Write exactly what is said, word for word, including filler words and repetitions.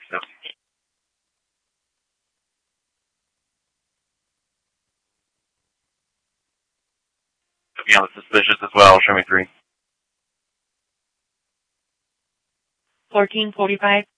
No. Yeah, that's suspicious as well. Show me three. fourteen forty-five.